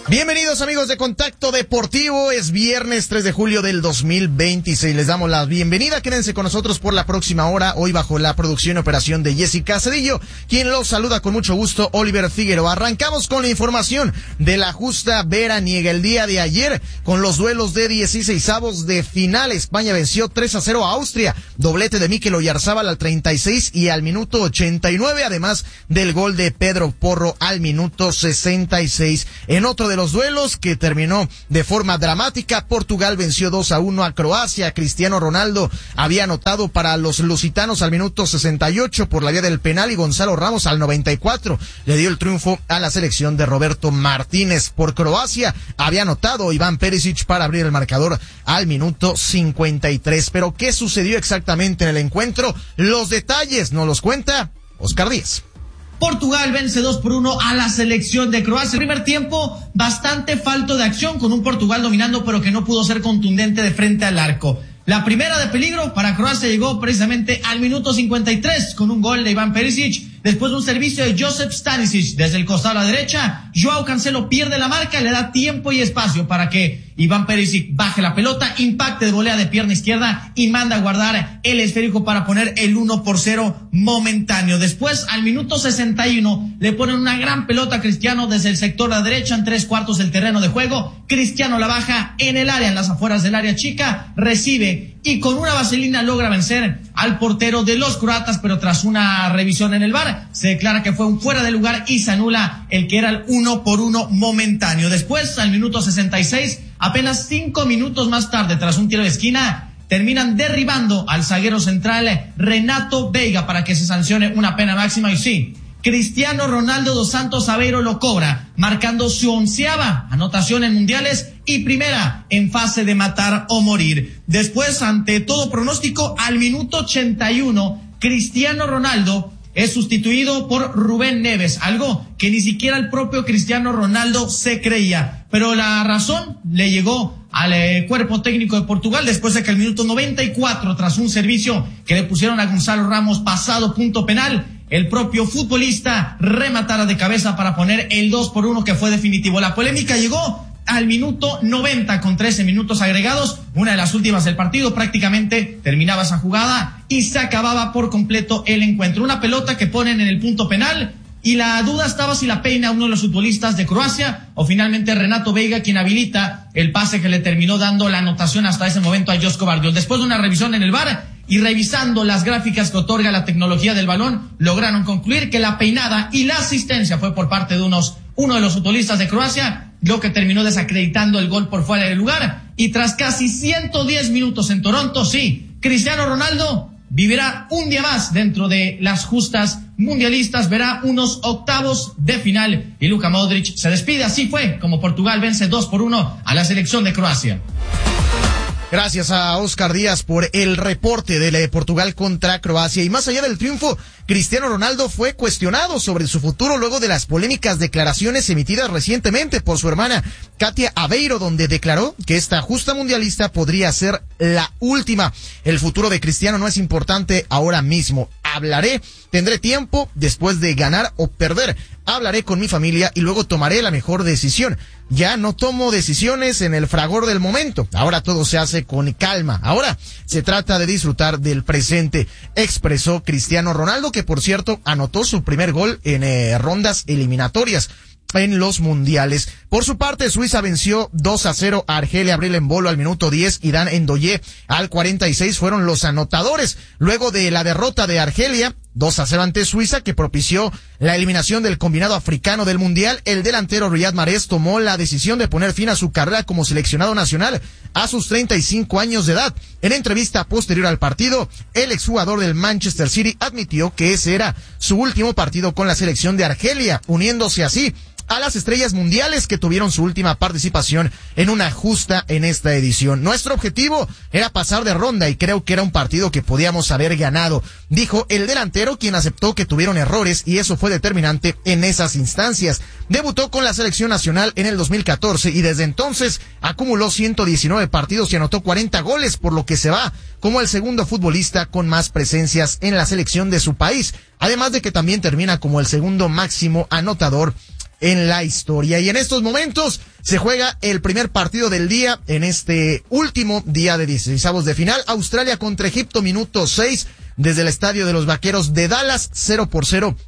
Bienvenidos amigos de Contacto Deportivo, es viernes 3 de julio del 2026, les damos la bienvenida, quédense con nosotros por la próxima hora, hoy bajo la producción y operación de Jessica Cedillo, quien los saluda con mucho gusto, Oliver Figueroa. Arrancamos con la información de la justa veraniega el día de ayer, con los duelos de 16avos de final. España venció 3-0 a Austria, doblete de Mikel Oyarzábal al 36 y al minuto 89, además del gol de Pedro Porro al minuto 66. En otro de los duelos que terminó de forma dramática, Portugal venció 2-1 a Croacia. Cristiano Ronaldo había anotado para los lusitanos al minuto 68 por la vía del penal y Gonzalo Ramos al 94 le dio el triunfo a la selección de Roberto Martínez. Por Croacia había anotado Iván Perisic para abrir el marcador al minuto 53. Pero ¿qué sucedió exactamente en el encuentro? Los detalles nos los cuenta Oscar Díaz. Portugal vence 2-1 a la selección de Croacia. El primer tiempo bastante falto de acción, con un Portugal dominando pero que no pudo ser contundente de frente al arco. La primera de peligro para Croacia llegó precisamente al minuto 53 con un gol de Iván Perisic, después de un servicio de Josip Stanisic desde el costado a la derecha. Joao Cancelo pierde la marca, le da tiempo y espacio para que Iván Perisic baje la pelota, impacte de volea de pierna izquierda y manda a guardar el esférico para poner el 1-0 momentáneo. Después, al minuto 61, le ponen una gran pelota a Cristiano desde el sector a la derecha en 3/4 del terreno de juego. Cristiano la baja en el área, en las afueras del área chica, recibe y con una vaselina logra vencer al portero de los croatas, pero tras una revisión en el VAR se declara que fue un fuera de lugar y se anula el que era el 1-1 momentáneo. Después, al minuto 66, apenas 5 minutos más tarde, tras un tiro de esquina, terminan derribando al zaguero central Renato Veiga para que se sancione una pena máxima. Y sí, Cristiano Ronaldo dos Santos Aveiro lo cobra, marcando su 11ª anotación en mundiales y primera en fase de matar o morir. Después, ante todo pronóstico, al minuto 81, Cristiano Ronaldo es sustituido por Rubén Neves, algo que ni siquiera el propio Cristiano Ronaldo se creía. Pero la razón le llegó al cuerpo técnico de Portugal después de que al minuto 94, tras un servicio que le pusieron a Gonzalo Ramos pasado punto penal, el propio futbolista rematara de cabeza para poner el 2-1 que fue definitivo. La polémica llegó al minuto 90 con 13 minutos agregados, una de las últimas del partido. Prácticamente terminaba esa jugada y se acababa por completo el encuentro. Una pelota que ponen en el punto penal y la duda estaba si la peina uno de los futbolistas de Croacia o finalmente Renato Veiga, quien habilita el pase que le terminó dando la anotación hasta ese momento a Josko Vardiol. Después de una revisión en el VAR y revisando las gráficas que otorga la tecnología del balón, lograron concluir que la peinada y la asistencia fue por parte de uno de los futbolistas de Croacia, lo que terminó desacreditando el gol por fuera del lugar. Y tras casi 110 minutos en Toronto, sí, Cristiano Ronaldo vivirá un día más dentro de las justas mundialistas, verá unos octavos de final y Luka Modric se despide. Así fue como Portugal vence 2-1 a la selección de Croacia. Gracias a Oscar Díaz por el reporte de Portugal contra Croacia. Y más allá del triunfo, Cristiano Ronaldo fue cuestionado sobre su futuro luego de las polémicas declaraciones emitidas recientemente por su hermana Katia Aveiro, donde declaró que esta justa mundialista podría ser la última. El futuro de Cristiano no es importante ahora mismo. Tendré tiempo después de ganar o perder. Hablaré con mi familia y luego tomaré la mejor decisión. Ya no tomo decisiones en el fragor del momento. Ahora todo se hace con calma. Ahora se trata de disfrutar del presente, expresó Cristiano Ronaldo, que por cierto anotó su primer gol en rondas eliminatorias en los mundiales. Por su parte, Suiza venció 2-0 a Argelia. Abril Embolo al minuto 10 y Dan Ndoye al 46 fueron los anotadores. Luego de la derrota de Argelia 2-0 ante Suiza, que propició la eliminación del combinado africano del mundial, el delantero Riyad Mahrez tomó la decisión de poner fin a su carrera como seleccionado nacional a sus 35 años de edad. En entrevista posterior al partido, el exjugador del Manchester City admitió que ese era su último partido con la selección de Argelia, uniéndose así a las estrellas mundiales que tuvieron su última participación en una justa en esta edición. Nuestro objetivo era pasar de ronda y creo que era un partido que podíamos haber ganado, dijo el delantero, quien aceptó que tuvieron errores y eso fue determinante en esas instancias. Debutó con la selección nacional en el 2014 y desde entonces acumuló 119 partidos y anotó 40 goles, por lo que se va como el segundo futbolista con más presencias en la selección de su país, además de que también termina como el segundo máximo anotador en la historia. Y en estos momentos se juega el primer partido del día en este último día de 16avos de final. Australia contra Egipto, minuto 6, desde el estadio de los Vaqueros de Dallas, 0-0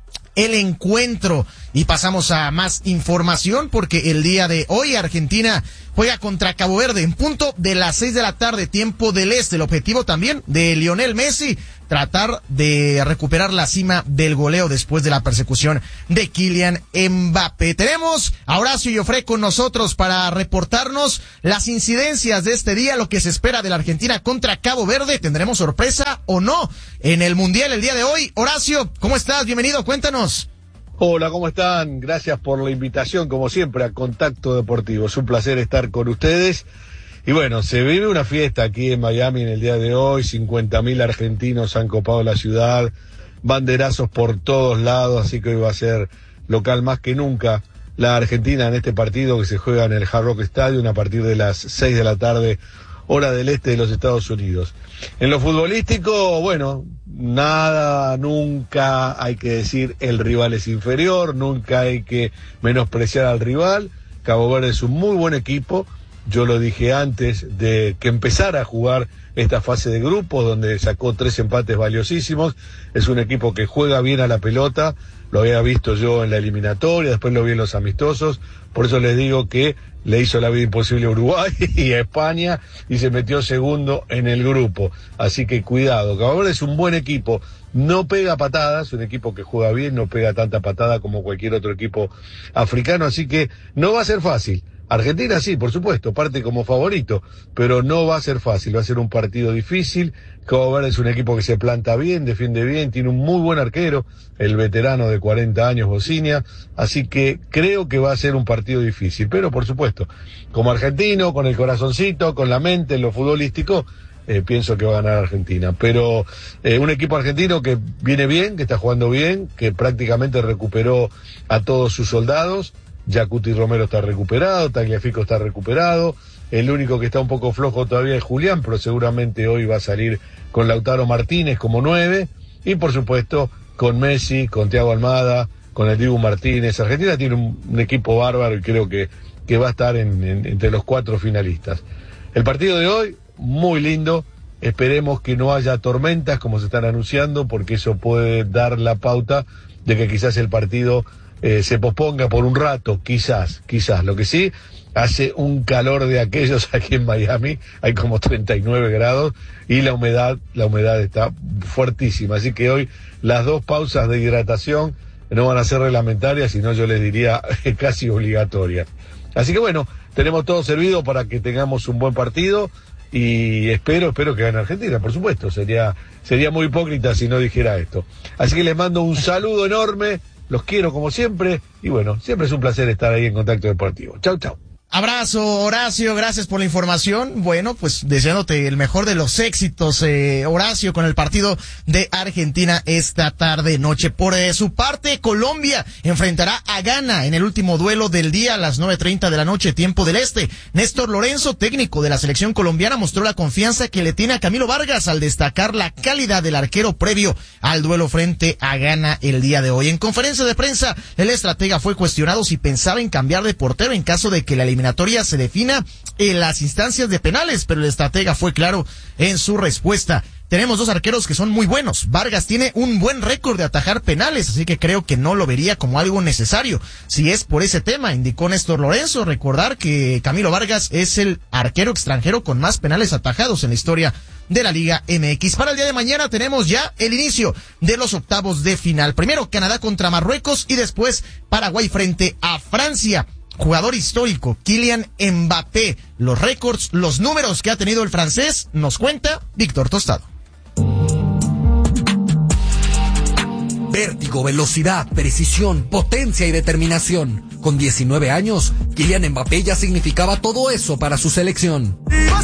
el encuentro. Y pasamos a más información porque el día de hoy Argentina juega contra Cabo Verde en punto de las 6 de la tarde, tiempo del este. El objetivo también de Lionel Messi, tratar de recuperar la cima del goleo después de la persecución de Kylian Mbappé. Tenemos a Horacio Joffre con nosotros para reportarnos las incidencias de este día, lo que se espera de la Argentina contra Cabo Verde. ¿Tendremos sorpresa o no en el Mundial el día de hoy? Horacio, ¿cómo estás? Bienvenido, cuéntanos. Hola, ¿cómo están? Gracias por la invitación, como siempre, a Contacto Deportivo. Es un placer estar con ustedes. Y bueno, se vive una fiesta aquí en Miami en el día de hoy. 50.000 argentinos han copado la ciudad, banderazos por todos lados, así que hoy va a ser local más que nunca la Argentina en este partido que se juega en el Hard Rock Stadium a partir de las 6 de la tarde, hora del este de los Estados Unidos. En lo futbolístico, bueno, nada, nunca hay que decir el rival es inferior, nunca hay que menospreciar al rival. Cabo Verde es un muy buen equipo. Yo lo dije antes de que empezara a jugar esta fase de grupos, donde sacó 3 empates valiosísimos. Es un equipo que juega bien a la pelota, lo había visto yo en la eliminatoria, después lo vi en los amistosos, por eso les digo que le hizo la vida imposible a Uruguay y a España y se metió segundo en el grupo. Así que cuidado, Cabo Verde es un buen equipo, no pega patadas, un equipo que juega bien, no pega tanta patada como cualquier otro equipo africano, así que no va a ser fácil. Argentina sí, por supuesto, parte como favorito, pero no va a ser fácil, va a ser un partido difícil. Cabo Verde es un equipo que se planta bien, defiende bien, tiene un muy buen arquero, el veterano de 40 años, Bocinia, así que creo que va a ser un partido difícil, pero por supuesto, como argentino, con el corazoncito, con la mente en lo futbolístico, pienso que va a ganar Argentina, pero un equipo argentino que viene bien, que está jugando bien, que prácticamente recuperó a todos sus soldados. Yacuti Romero está recuperado, Tagliafico está recuperado, el único que está un poco flojo todavía es Julián, pero seguramente hoy va a salir con Lautaro Martínez como 9, y por supuesto con Messi, con Thiago Almada, con el Dibu Martínez. Argentina tiene un equipo bárbaro y creo que va a estar entre los 4 finalistas. El partido de hoy, muy lindo, esperemos que no haya tormentas como se están anunciando, porque eso puede dar la pauta de que quizás el partido se posponga por un rato, quizás. Lo que sí, hace un calor de aquellos aquí en Miami, hay como 39 grados y la humedad está fuertísima, así que hoy las 2 pausas de hidratación no van a ser reglamentarias, sino yo les diría casi obligatorias. Así que bueno, tenemos todo servido para que tengamos un buen partido y espero que gane Argentina, por supuesto, sería muy hipócrita si no dijera esto. Así que les mando un saludo enorme. Los quiero como siempre y bueno, siempre es un placer estar ahí en Contacto Deportivo. Chau, chau. Abrazo, Horacio, gracias por la información. Bueno, pues deseándote el mejor de los éxitos, Horacio, con el partido de Argentina esta tarde noche. Por su parte, Colombia enfrentará a Ghana en el último duelo del día a las 9:30 de la noche, tiempo del este. Néstor Lorenzo, técnico de la selección colombiana, mostró la confianza que le tiene a Camilo Vargas al destacar la calidad del arquero previo al duelo frente a Ghana el día de hoy. En conferencia de prensa, el estratega fue cuestionado si pensaba en cambiar de portero en caso de que la eliminatoria se defina en las instancias de penales, pero el estratega fue claro en su respuesta. Tenemos 2 arqueros que son muy buenos. Vargas tiene un buen récord de atajar penales, así que creo que no lo vería como algo necesario. Si es por ese tema, indicó Néstor Lorenzo. Recordar que Camilo Vargas es el arquero extranjero con más penales atajados en la historia de la Liga MX. Para el día de mañana tenemos ya el inicio de los octavos de final. Primero Canadá contra Marruecos y después Paraguay frente a Francia. Jugador histórico, Kylian Mbappé. Los récords, los números que ha tenido el francés, nos cuenta Víctor Tostado. Vértigo, velocidad, precisión, potencia y determinación. Con 19 años, Kylian Mbappé ya significaba todo eso para su selección.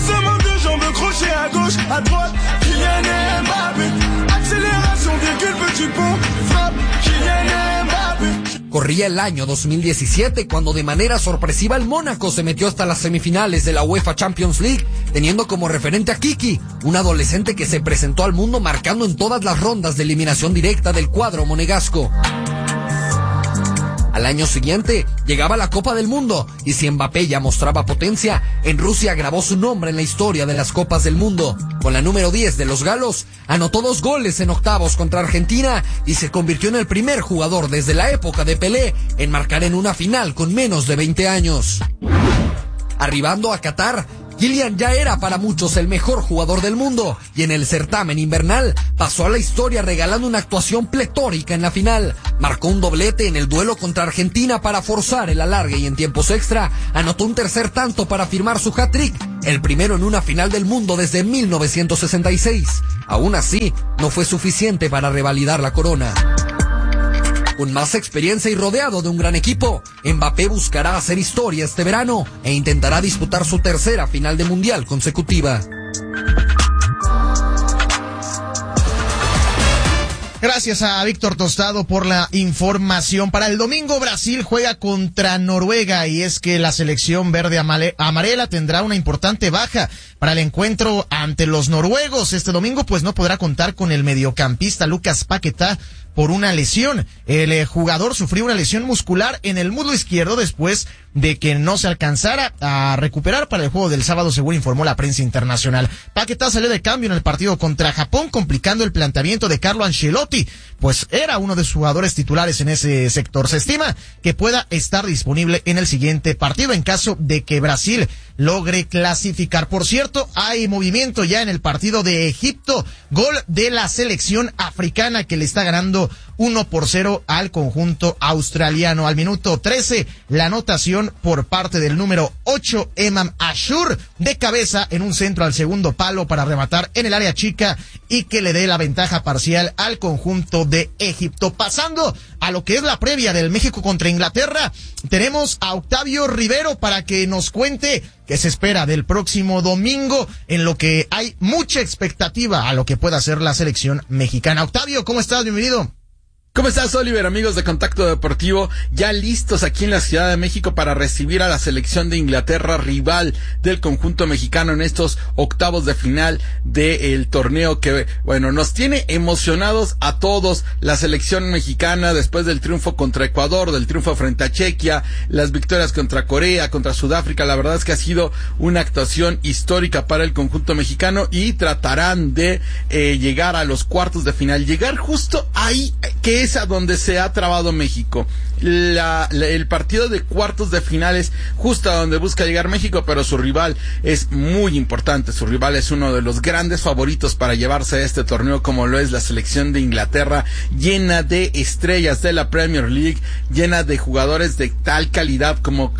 Corría el año 2017 cuando de manera sorpresiva el Mónaco se metió hasta las semifinales de la UEFA Champions League, teniendo como referente a Kiki, un adolescente que se presentó al mundo marcando en todas las rondas de eliminación directa del cuadro monegasco. Al año siguiente llegaba la Copa del Mundo y si Mbappé ya mostraba potencia, en Rusia grabó su nombre en la historia de las Copas del Mundo. Con la número 10 de los galos, anotó 2 goles en octavos contra Argentina y se convirtió en el primer jugador desde la época de Pelé en marcar en una final con menos de 20 años. Arribando a Qatar, Kylian ya era para muchos el mejor jugador del mundo y en el certamen invernal pasó a la historia regalando una actuación pletórica en la final. Marcó un doblete en el duelo contra Argentina para forzar el alargue y en tiempos extra anotó un tercer tanto para firmar su hat-trick, el primero en una final del mundo desde 1966. Aún así, no fue suficiente para revalidar la corona. Con más experiencia y rodeado de un gran equipo, Mbappé buscará hacer historia este verano e intentará disputar su tercera final de mundial consecutiva. Gracias a Víctor Tostado por la información. Para el domingo, Brasil juega contra Noruega y es que la selección verde amarela tendrá una importante baja para el encuentro ante los noruegos. Este domingo pues no podrá contar con el mediocampista Lucas Paquetá por una lesión. El jugador sufrió una lesión muscular en el muslo izquierdo después de que no se alcanzara a recuperar para el juego del sábado, según informó la prensa internacional. Paquetá salió de cambio en el partido contra Japón, complicando el planteamiento de Carlo Ancelotti, pues era uno de sus jugadores titulares en ese sector. Se estima que pueda estar disponible en el siguiente partido en caso de que Brasil logre clasificar. Por cierto, hay movimiento ya en el partido de Egipto, gol de la selección africana que le está ganando 1-0 al conjunto australiano. Al minuto 13, la anotación por parte del número 8, Emam Ashur, de cabeza en un centro al segundo palo para rematar en el área chica y que le dé la ventaja parcial al conjunto de Egipto. Pasando a lo que es la previa del México contra Inglaterra, tenemos a Octavio Rivero para que nos cuente qué se espera del próximo domingo, en lo que hay mucha expectativa a lo que pueda hacer la selección mexicana. Octavio, ¿cómo estás? Bienvenido. ¿Cómo estás, Oliver? Amigos de Contacto Deportivo, ya listos aquí en la Ciudad de México para recibir a la selección de Inglaterra, rival del conjunto mexicano en estos octavos de final del torneo que, bueno, nos tiene emocionados a todos. La selección mexicana, después del triunfo contra Ecuador, del triunfo frente a Chequia, las victorias contra Corea, contra Sudáfrica, la verdad es que ha sido una actuación histórica para el conjunto mexicano y tratarán de llegar a los cuartos de final, llegar justo ahí, que es a donde se ha trabado México. El partido de cuartos de finales justo a donde busca llegar México, pero su rival es muy importante. Su rival es uno de los grandes favoritos para llevarse a este torneo, como lo es la selección de Inglaterra, llena de estrellas de la Premier League, llena de jugadores de tal calidad como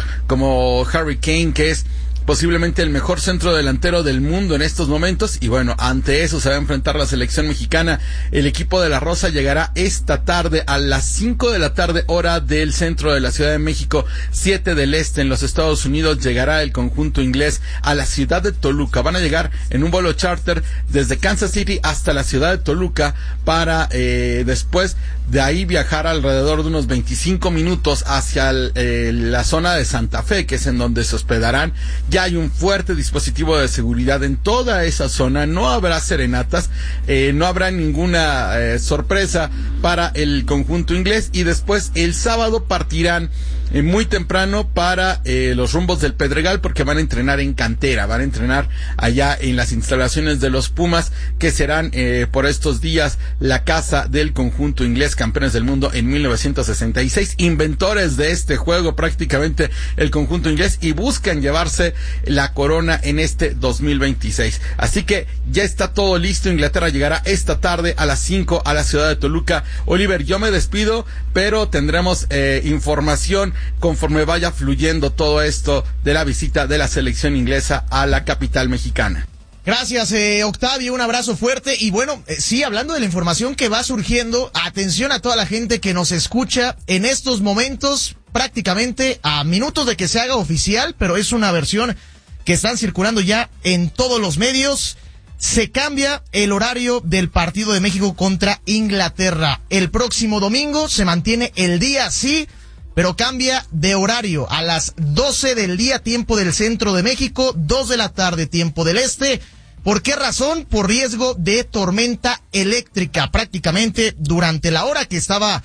Harry Kane, que es posiblemente el mejor centro delantero del mundo en estos momentos. Y bueno, ante eso se va a enfrentar la selección mexicana. El equipo de la Rosa llegará esta tarde a las 5 de la tarde, hora del centro de la Ciudad de México, 7 del este en los Estados Unidos. Llegará el conjunto inglés a la ciudad de Toluca. Van a llegar en un vuelo charter desde Kansas City hasta la ciudad de Toluca para después de ahí viajar alrededor de unos 25 minutos hacia la zona de Santa Fe, que es en donde se hospedarán. Ya hay un fuerte dispositivo de seguridad en toda esa zona, no habrá serenatas, no habrá ninguna sorpresa para el conjunto inglés, y después el sábado partirán muy temprano para los rumbos del Pedregal, porque van a entrenar en cantera, van a entrenar allá en las instalaciones de los Pumas, que serán por estos días la casa del conjunto inglés, campeones del mundo en 1966, inventores de este juego prácticamente el conjunto inglés, y buscan llevarse la corona en este 2026. Así que ya está todo listo. Inglaterra llegará esta tarde a las 5 a la ciudad de Toluca. Oliver, yo me despido, pero tendremos información conforme vaya fluyendo todo esto de la visita de la selección inglesa a la capital mexicana. Gracias, Octavio, un abrazo fuerte. Y bueno, sí, hablando de la información que va surgiendo, atención a toda la gente que nos escucha en estos momentos, prácticamente a minutos de que se haga oficial, pero es una versión que están circulando ya en todos los medios. Se cambia el horario del partido de México contra Inglaterra. El próximo domingo se mantiene el día, sí, pero cambia de horario a las 12 del día, tiempo del centro de México, 2 de la tarde, tiempo del este. ¿Por qué razón? Por riesgo de tormenta eléctrica. Prácticamente durante la hora que estaba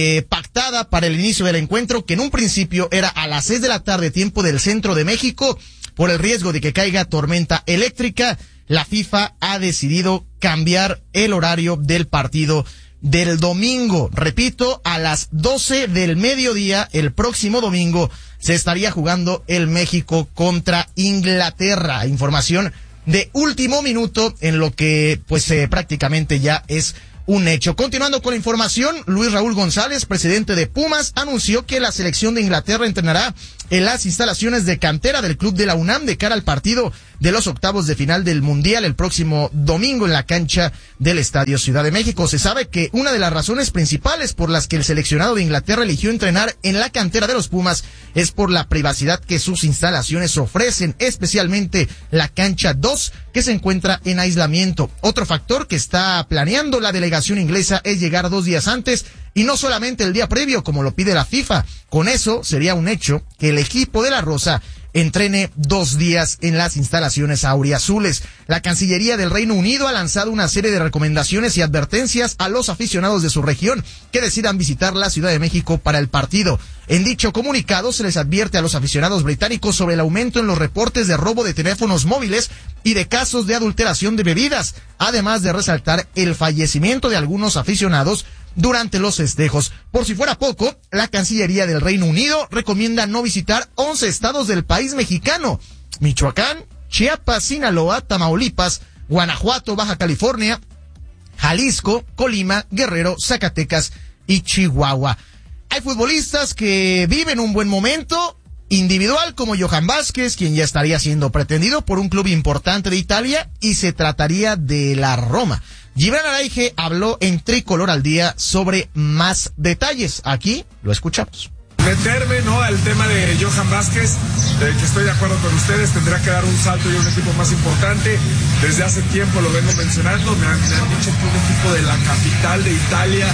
pactada para el inicio del encuentro, que en un principio era a las 6 de la tarde, tiempo del centro de México, por el riesgo de que caiga tormenta eléctrica, la FIFA ha decidido cambiar el horario del partido del domingo. Repito, a las 12 del mediodía, el próximo domingo, se estaría jugando el México contra Inglaterra. Información de último minuto en lo que pues prácticamente ya es un hecho. Continuando con la información, Luis Raúl González, presidente de Pumas, anunció que la selección de Inglaterra entrenará en las instalaciones de cantera del club de la UNAM de cara al partido de los octavos de final del Mundial el próximo domingo en la cancha del Estadio Ciudad de México. Se sabe que una de las razones principales por las que el seleccionado de Inglaterra eligió entrenar en la cantera de los Pumas es por la privacidad que sus instalaciones ofrecen, especialmente la cancha 2, que se encuentra en aislamiento. Otro factor que está planeando la delegación inglesa es llegar 2 días antes y no solamente el día previo, como lo pide la FIFA. Con eso sería un hecho que el equipo de la Rosa entrene 2 días en las instalaciones auriazules. La Cancillería del Reino Unido ha lanzado una serie de recomendaciones y advertencias a los aficionados de su región que decidan visitar la Ciudad de México para el partido. En dicho comunicado se les advierte a los aficionados británicos sobre el aumento en los reportes de robo de teléfonos móviles y de casos de adulteración de bebidas, además de resaltar el fallecimiento de algunos aficionados durante los festejos. Por si fuera poco, la Cancillería del Reino Unido recomienda no visitar 11 estados del país mexicano: Michoacán, Chiapas, Sinaloa, Tamaulipas, Guanajuato, Baja California, Jalisco, Colima, Guerrero, Zacatecas y Chihuahua. Hay futbolistas que viven un buen momento individual, como Johan Vázquez, quien ya estaría siendo pretendido por un club importante de Italia, y se trataría de la Roma. Gibran Araige habló en Tricolor al Día sobre más detalles. Aquí lo escuchamos. Meterme, ¿no?, al tema de Johan Vázquez, que estoy de acuerdo con ustedes, tendrá que dar un salto y un equipo más importante. Desde hace tiempo lo vengo mencionando, me han dicho que un equipo de la capital de Italia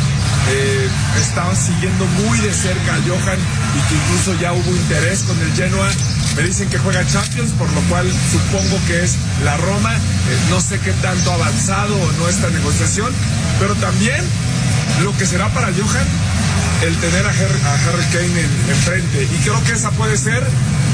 estaba siguiendo muy de cerca a Johan y que incluso ya hubo interés con el Genoa. Me dicen que juega Champions, por lo cual supongo que es la Roma. No sé qué tanto ha avanzado o no esta negociación, pero también lo que será para Johan el tener a Harry Kane enfrente. Y creo que esa puede ser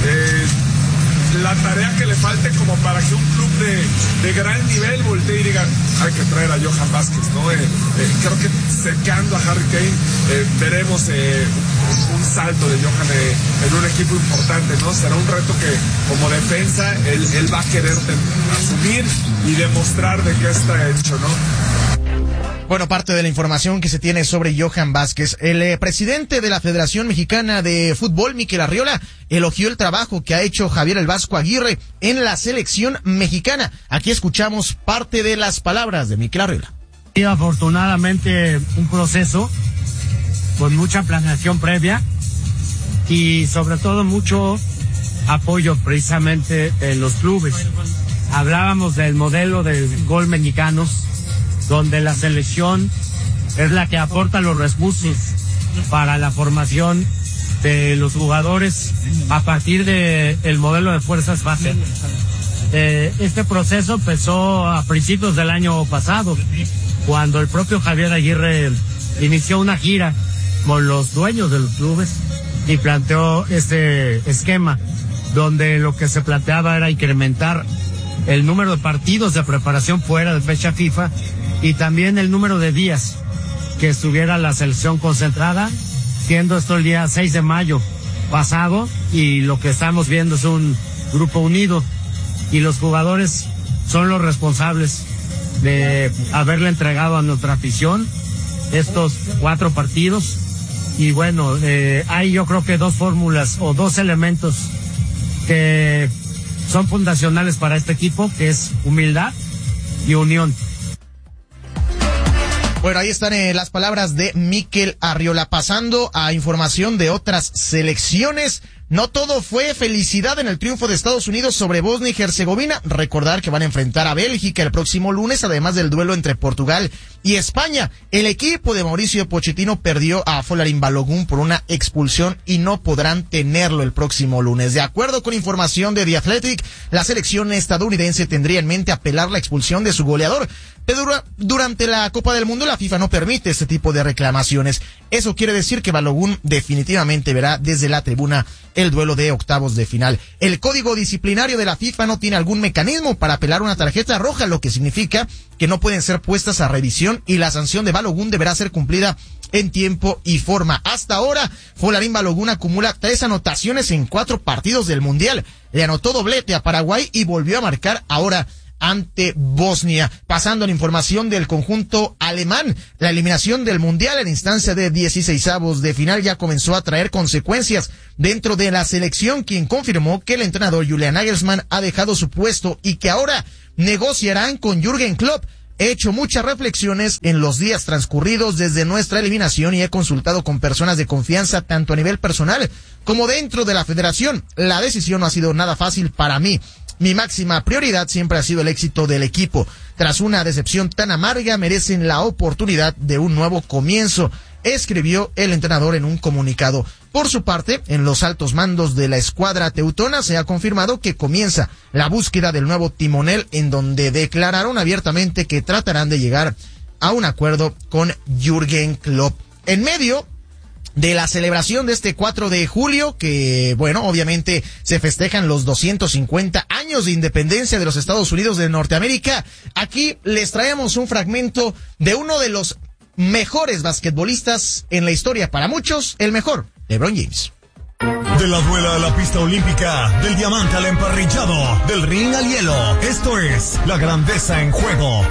la tarea que le falte como para que un club de gran nivel voltee y digan, hay que traer a Johan Vázquez, ¿no? Creo que secando a Harry Kane veremos un salto de Johan en un equipo importante, ¿no? Será un reto que como defensa él va a querer asumir y demostrar de qué está hecho, ¿no? Bueno, parte de la información que se tiene sobre Johan Vázquez. El presidente de la Federación Mexicana de Fútbol, Mikel Arriola, elogió el trabajo que ha hecho Javier el Vasco Aguirre en la selección mexicana. Aquí escuchamos parte de las palabras de Mikel Arriola. Afortunadamente un proceso con mucha planeación previa y sobre todo mucho apoyo precisamente en los clubes. Hablábamos del modelo del gol mexicanos, donde la selección es la que aporta los recursos para la formación de los jugadores a partir del modelo de fuerzas básicas. Este proceso empezó a principios del año pasado, cuando el propio Javier Aguirre inició una gira con los dueños de los clubes y planteó este esquema, donde lo que se planteaba era incrementar el número de partidos de preparación fuera de fecha FIFA y también el número de días que estuviera la selección concentrada, siendo esto el día 6 de mayo pasado, y lo que estamos viendo es un grupo unido y los jugadores son los responsables de haberle entregado a nuestra afición estos 4 partidos. Y bueno, hay yo creo que 2 fórmulas o 2 elementos que son fundacionales para este equipo, que es humildad y unión. Bueno, ahí están las palabras de Mikel Arriola. Pasando a información de otras selecciones, no todo fue felicidad en el triunfo de Estados Unidos sobre Bosnia y Herzegovina. Recordar que van a enfrentar a Bélgica el próximo lunes, además del duelo entre Portugal y España. El equipo de Mauricio Pochettino perdió a Folarin Balogun por una expulsión y no podrán tenerlo el próximo lunes. De acuerdo con información de The Athletic, la selección estadounidense tendría en mente apelar la expulsión de su goleador. Pero durante la Copa del Mundo la FIFA no permite este tipo de reclamaciones. Eso quiere decir que Balogun definitivamente verá desde la tribuna el duelo de octavos de final. El código disciplinario de la FIFA no tiene algún mecanismo para apelar una tarjeta roja, lo que significa que no pueden ser puestas a revisión y la sanción de Balogun deberá ser cumplida en tiempo y forma. Hasta ahora, Folarin Balogun acumula 3 anotaciones en 4 partidos del Mundial. Le anotó doblete a Paraguay y volvió a marcar ahora ante Bosnia. Pasando a la información del conjunto alemán, la eliminación del Mundial en instancia de 16avos de final ya comenzó a traer consecuencias dentro de la selección, quien confirmó que el entrenador Julian Nagelsmann ha dejado su puesto y que ahora negociarán con Jürgen Klopp. He hecho muchas reflexiones en los días transcurridos desde nuestra eliminación y he consultado con personas de confianza tanto a nivel personal como dentro de la federación. La decisión no ha sido nada fácil para mí. Mi máxima prioridad siempre ha sido el éxito del equipo. Tras una decepción tan amarga, merecen la oportunidad de un nuevo comienzo, escribió el entrenador en un comunicado. Por su parte, en los altos mandos de la escuadra teutona se ha confirmado que comienza la búsqueda del nuevo timonel, en donde declararon abiertamente que tratarán de llegar a un acuerdo con Jürgen Klopp. En medio de la celebración de este 4 de julio, que, bueno, obviamente se festejan los 250 años de independencia de los Estados Unidos de Norteamérica, aquí les traemos un fragmento de uno de los mejores basquetbolistas en la historia, para muchos, el mejor, LeBron James. De la duela a la pista olímpica, del diamante al emparrillado, del ring al hielo. Esto es La Grandeza en Juego,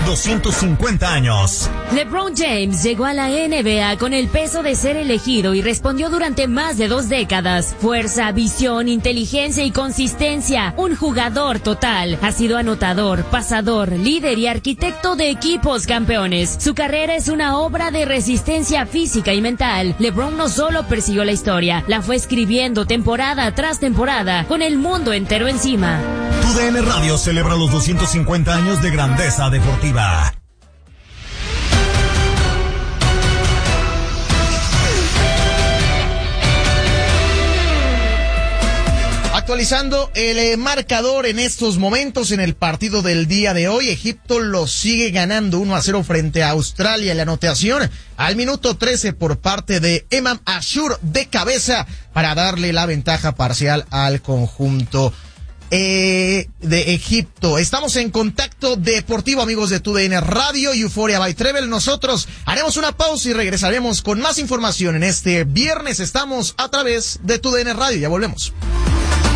250 años. LeBron James llegó a la NBA con el peso de ser elegido y respondió durante más de 2 décadas. Fuerza, visión, inteligencia y consistencia. Un jugador total. Ha sido anotador, pasador, líder y arquitecto de equipos campeones. Su carrera es una obra de resistencia física y mental. LeBron no solo persiguió la historia, la fue escribiendo temporada tras temporada, con el mundo entero encima. TUDN Radio celebra los 250 años de grandeza deportiva. Actualizando el marcador en estos momentos en el partido del día de hoy, Egipto lo sigue ganando 1-0 frente a Australia. La anotación al minuto 13 por parte de Emam Ashur de cabeza para darle la ventaja parcial al conjunto de Egipto. Estamos en Contacto Deportivo, amigos de TUDN Radio y Euphoria by Treble. Nosotros haremos una pausa y regresaremos con más información en este viernes. Estamos a través de TUDN Radio. Ya volvemos.